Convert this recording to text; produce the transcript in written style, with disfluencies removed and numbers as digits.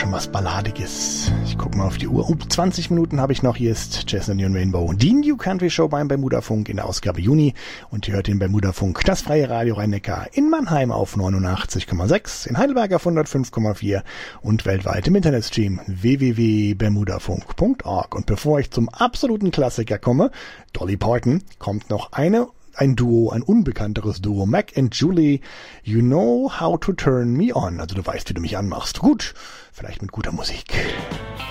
schon was Balladiges. Ich gucke mal auf die Uhr. 20 Minuten habe ich noch. Hier ist Jazz on Neon Rainbow, die New Country Show beim Bermuda-Funk in der Ausgabe Juni. Und ihr hört den Bermuda-Funk, das freie Radio Rhein-Neckar, in Mannheim auf 89,6, in Heidelberg auf 105,4 und weltweit im Internetstream www.bermudafunk.org. Und bevor ich zum absoluten Klassiker komme, Dolly Parton, kommt noch ein Duo, ein unbekannteres Duo, Mac and Julie, You Know How to Turn Me On. Also du weißt, wie du mich anmachst. Gut, vielleicht mit guter Musik.